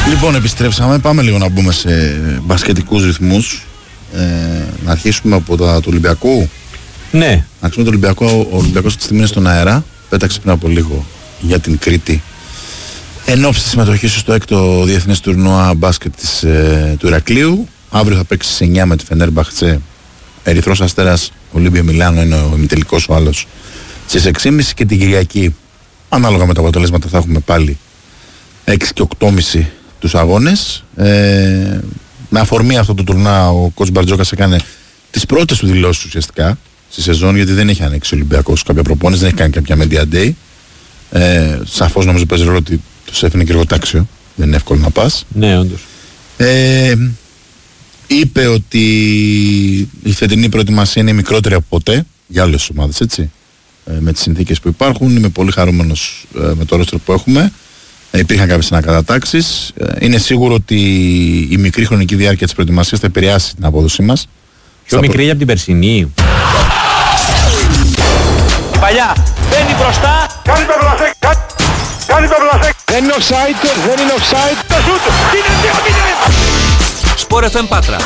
Λοιπόν, επιστρέψαμε. Πάμε λίγο να μπούμε σε μπασκετικούς ρυθμούς. Να αρχίσουμε από το Ολυμπιακού. Ναι. Να αρχίσουμε το Ολυμπιακό. Ο Ολυμπιακός αυτή τη στιγμή είναι στον αέρα. Πέταξε πριν από λίγο για την Κρήτη. Εν ώψη της συμμετοχής στο 6ο Διεθνές Τουρνουά Μπάσκετ του Ηρακλείου. Αύριο θα παίξει σε 9 με τη Φενέρμπαχτσε. Ερυθρός Αστέρας Ολύμπια Μιλάνο είναι ο ημιτελικός, ο άλλος στις 6.30, και την Κυριακή, ανάλογα με τα αποτελέσματα, θα έχουμε πάλι 6 και 8.30 τους αγώνες. Με αφορμή αυτό το τουρνά, ο coach Μπαρτζόκας έκανε τις πρώτες του δηλώσεις ουσιαστικά στη σεζόν, γιατί δεν έχει ανοίξει ο Ολυμπιακός κάποια προπόνηση, δεν έχει κάνει κάποια media day. Σαφώς νομίζω παίζει ρόλο ότι το ΣΕΦ είναι και εργοτάξιο, δεν είναι εύκολο να πας. Ναι, όντως. Είπε ότι η φετινή προετοιμασία είναι μικρότερη από ποτέ για όλες τις ομάδες, έτσι, με τις συνθήκες που υπάρχουν. Είμαι πολύ χαρούμενος με το ρόστερ που έχουμε. Υπήρχαν κάποιες ανακατατάξεις. Είναι σίγουρο ότι η μικρή χρονική διάρκεια της προετοιμασίας θα επηρεάσει την απόδοσή μας. Πιο μικρή από την περσινή. Παλιά, μπαίνει μπροστά. Κάνει το βλασέκ. Κάνει το βλασέκ. Δεν είναι offside, δεν είναι offside. Το σούτ, είναι 2-0. Sport FM Πάτρα.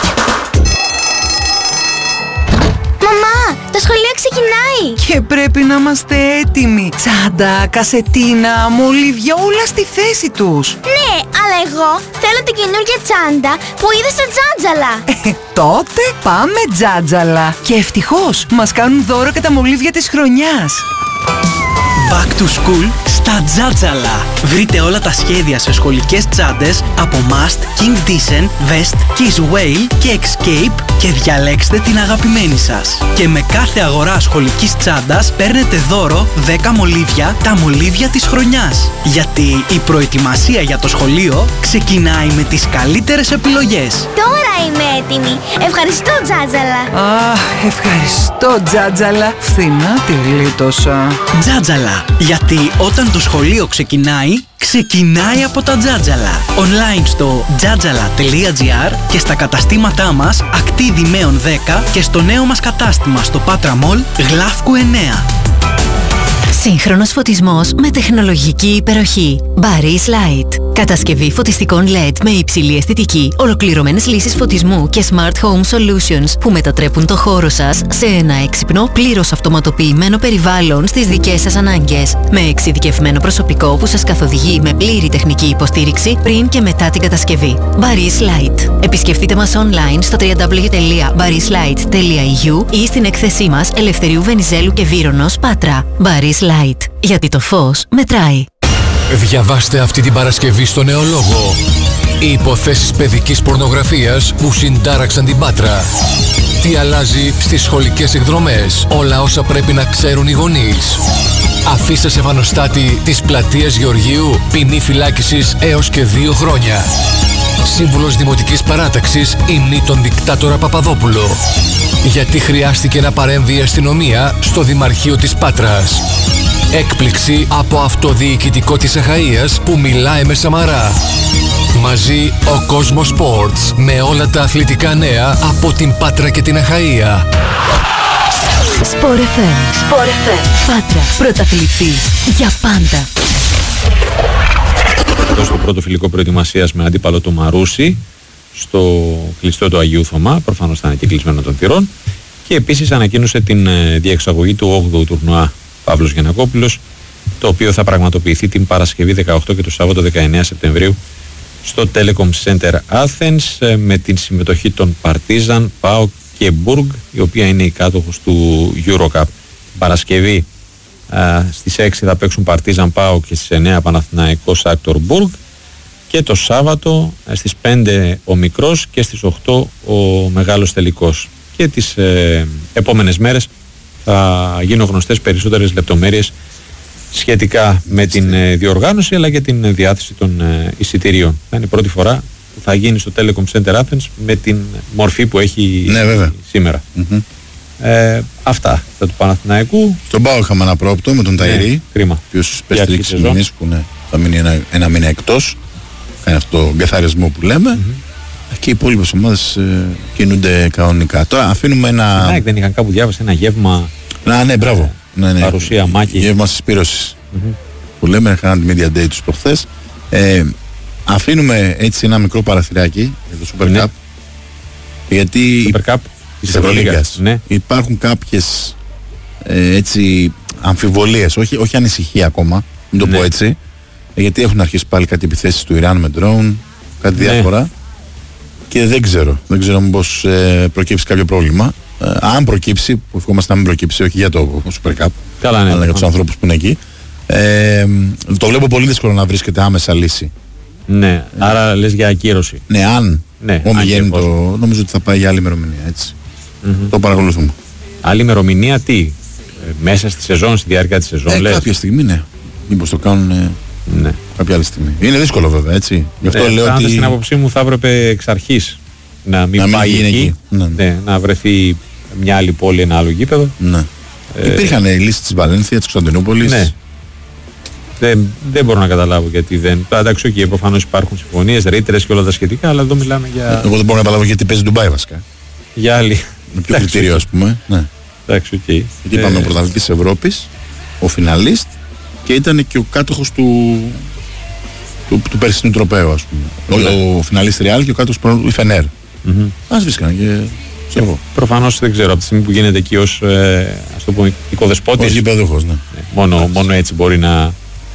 Μαμά, το σχολείο ξεκινάει. Και πρέπει να είμαστε έτοιμοι. Τσάντα, κασετίνα, μολύβια, όλα στη θέση τους. Ναι, αλλά εγώ θέλω την καινούργια τσάντα που είδα στο Τζάτζαλα. Τότε πάμε Τζάτζαλα. Και ευτυχώς μας κάνουν δώρο και τα μολύβια της χρονιάς. Back to school στα Τζάτζαλα. Βρείτε όλα τα σχέδια σε σχολικές τσάντες από Must, King Decent, Vest, Kiss Whale και Escape και διαλέξτε την αγαπημένη σας. Και με κάθε αγορά σχολικής τσάντας παίρνετε δώρο 10 μολύβια, τα μολύβια της χρονιάς. Γιατί η προετοιμασία για το σχολείο ξεκινάει με τις καλύτερες επιλογές. Τώρα είμαι έτοιμη. Ευχαριστώ Τζάτζαλα. Αχ, ευχαριστώ Τζάτζαλα. Φθηνά τη γλίτωσα. Τζάτζαλα. Γιατί όταν το σχολείο ξεκινάει από τα Τζάτζαλα. Online στο jatjala.gr και στα καταστήματά μας Ακτίδη Μέων 10 και στο νέο μας κατάστημα στο Πάτρα Μολ Γλάφκου 9. Σύγχρονος φωτισμός με τεχνολογική υπεροχή. Barry's Light. Κατασκευή φωτιστικών LED με υψηλή αισθητική, ολοκληρωμένες λύσεις φωτισμού και Smart Home Solutions που μετατρέπουν το χώρο σας σε ένα έξυπνο, πλήρως αυτοματοποιημένο περιβάλλον στις δικές σας ανάγκες. Με εξειδικευμένο προσωπικό που σας καθοδηγεί με πλήρη τεχνική υποστήριξη πριν και μετά την κατασκευή. Barry's Light. Επισκεφτείτε μας online στο www.barryslight.eu ή στην έκθεσή μας Ελευθερίου Βενιζέλου και Βύρονος, Πάτρα. Barry's Light. Γιατί το φως μετράει. Διαβάστε αυτή την Παρασκευή στο Νεολόγο. Οι υποθέσεις παιδικής πορνογραφίας που συντάραξαν την Πάτρα. Τι αλλάζει στις σχολικές εκδρομές. Όλα όσα πρέπει να ξέρουν οι γονείς. Αφήστε σε βανοστάτη της πλατείας Γεωργίου ποινή φυλάκισης έως και 2 χρόνια. Σύμβουλος Δημοτικής Παράταξης υμνεί τον δικτάτορα Παπαδόπουλο. Γιατί χρειάστηκε να παρέμβει η αστυνομία στο Δημαρχείο της Πάτρας. Έκπληξη από αυτοδιοικητικό της Αχαΐας που μιλάει με Σαμαρά. Μαζί ο Κόσμος Sports με όλα τα αθλητικά νέα από την Πάτρα και την Αχαΐα. Sport FM. Πάτρα. Πρωταθλητής για πάντα. Εδώ στο πρώτο φιλικό προετοιμασίας με αντίπαλο το Μαρούσι στο κλειστό του Αγίου Θωμά. Προφανώς θα είναι και κλεισμένο των θυρών. Και επίσης ανακοίνωσε την διεξαγωγή του 8ου τουρνουά Παύλος Γιαννακόπουλος, το οποίο θα πραγματοποιηθεί την Παρασκευή 18 και το Σάββατο 19 Σεπτεμβρίου στο Telecom Center Athens με την συμμετοχή των Partizan, PAOK και Burg, η οποία είναι η κάτοχος του Eurocup. Παρασκευή στις 6 θα παίξουν Partizan, PAOK και στις 9 Παναθηναϊκός Άκτορ Burg, και το Σάββατο στις 5 ο μικρός και στις 8 ο μεγάλος τελικός. Και τις επόμενες μέρες θα γίνουν γνωστές περισσότερες λεπτομέρειες σχετικά με την διοργάνωση αλλά και την διάθεση των εισιτηρίων. Θα είναι η πρώτη φορά που θα γίνει στο Telecom Center Athens με την μορφή που έχει σήμερα. Αυτά τα του Παναθηναϊκού. Στον ΠΑΟ είχαμε ένα πρόοπτο με τον Ταϊρή, κρίμα. ο οποίος πες τη λήξη μηνύς που θα μείνει ένα μήνα εκτός. Κάνει αυτό το γκεθαρισμό που λέμε. Και οι υπόλοιπες ομάδες κινούνται κανονικά. Τώρα αφήνουμε ένα... δεν είχαν κάπου διάβασε ένα γεύμα... Ναι, μπράβο. Παρουσία Μάκη. Γεύμα συσπήρωσης. Που λέμε, είχαν τη media day τους προχθές. Αφήνουμε έτσι ένα μικρό παραθυράκι για το Super Ναι. Cup. Γιατί Super Cup της Ευρωλίγκας Ναι. υπάρχουν κάποιες έτσι αμφιβολίες, όχι ανησυχία ακόμα, μην το Ναι. πω έτσι, γιατί έχουν αρχίσει πάλι κάτι επιθέσεις του Ιράν με drone, κάτι Ναι. διάφορα και δεν ξέρω μήπως προκύψει κάποιο πρόβλημα. Αν προκύψει, που ευχόμαστε να μην προκύψει, όχι για το Super Cup, Καλά, ναι, αλλά για τους ανθρώπους που είναι εκεί, το βλέπω πολύ δύσκολο να βρίσκεται άμεσα λύση. Ναι, άρα λες για ακύρωση. Ναι, αν Ναι, γίνει αν και νομίζω ότι θα πάει για άλλη ημερομηνία, έτσι. Το παρακολουθούμε. Άλλη ημερομηνία τι, μέσα στη σεζόν, στη διάρκεια της σεζόν λες. Κάποια στιγμή, ναι. Μήπως το κάνουν Ναι. κάποια άλλη στιγμή. Είναι δύσκολο βέβαια, έτσι. Γι' αυτό λέω ότι Στην άποψή μου θα έπρεπε εξ αρχής να μην πάει γίνει εκεί, εκεί. Ναι. να βρεθεί μια άλλη πόλη, ένα άλλο γήπεδο. Ναι. Υπήρχαν οι λύσεις της Βαλένθια, της Κωνσταντινούπολης. Ναι. Δεν μπορώ να καταλάβω γιατί δεν. Εντάξει, okay, προφανώς υπάρχουν συμφωνίες, ρήτρες και όλα τα σχετικά, αλλά εδώ μιλάμε για, Εγώ δεν μπορώ να καταλάβω γιατί παίζει Ντουμπάι βασικά. για άλλη. Με ποιο κριτήριο, ας πούμε. Ναι. Εντάξει, οκ. Γιατί είπαμε ο πρωταθλητής της Ευρώπης, ο φιναλίστ και ήταν και ο κάτοχος του περσινού τροπαίου, ας πούμε. Ο φιναλίστ Ρεάλ και ο κάτοχος η Φενέρ. Ας βρίσκανε και ξέρω εγώ. Προφανώς δεν ξέρω, από τη στιγμή που γίνεται εκεί ως ας το πούμε οικοδεσπότης. Ως γηπέδοχος, ναι. Μόνο έτσι μπορεί να.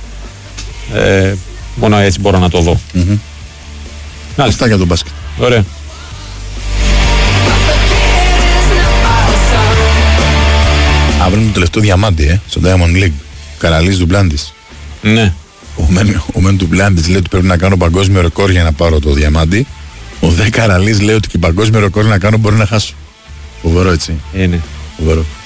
Μόνο έτσι μπορώ να το δω. Αυτά για τον μπάσκετ. Ωραία. Αύριο είναι το τελευταίο διαμάντι, στο Diamond League. Καραλής Ντουμπλάντης. Ναι. Ο Μεν Ντουμπλάντης λέει ότι πρέπει να κάνω παγκόσμιο ρεκόρ για να πάρω το διαμάντι. Ο Δε Καραλής λέει ότι και παγκόσμιο ρεκόρ να κάνω μπορεί να χάσω. Φοβερό, έτσι. Είναι. Φοβερό.